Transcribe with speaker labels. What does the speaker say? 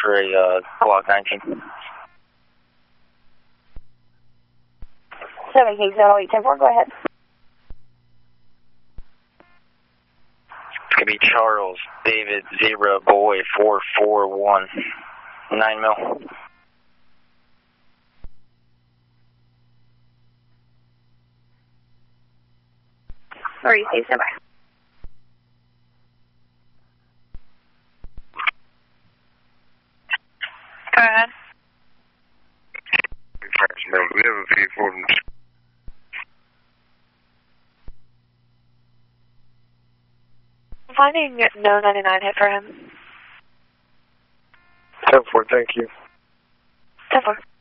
Speaker 1: for a Glock 19.
Speaker 2: 7K-08-10-4, go ahead.
Speaker 1: It's going to be Charles David Zebra Boy 441, 9 mil.
Speaker 2: Sorry, stay standby. Go ahead.
Speaker 3: We have a vehicle.
Speaker 2: I'm finding no 99 hit for him.
Speaker 3: 10-4, thank you.
Speaker 2: 10-4.